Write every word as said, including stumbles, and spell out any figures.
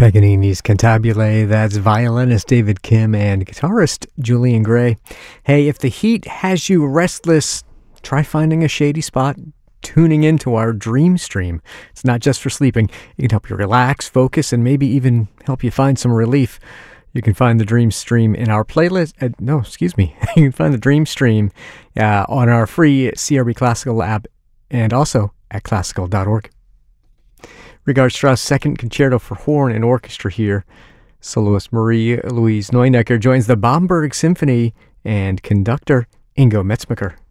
Paganini's Cantabile, that's violinist David Kim and guitarist Julian Gray. Hey, if the heat has you restless, try finding a shady spot, tuning into our Dream Stream. It's not just for sleeping. It can help you relax, focus, and maybe even help you find some relief. You can find the Dream Stream in our playlist. Uh, no, excuse me. You can find the Dream Stream uh, on our free C R B Classical app and also at classical dot org. Richard Strauss' Second Concerto for Horn and Orchestra here. Soloist Marie-Louise Neunecker joins the Bamberg Symphony and conductor Ingo Metzmacher.